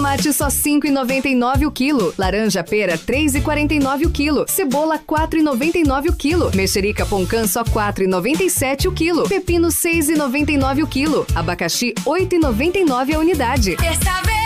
Tomate só 5,99 o quilo. Laranja pera 3,49 o quilo. Cebola 4,99 o quilo. Mexerica Poncã só 4,97 o quilo. Pepino 6,99 o quilo. Abacaxi 8,99 a unidade.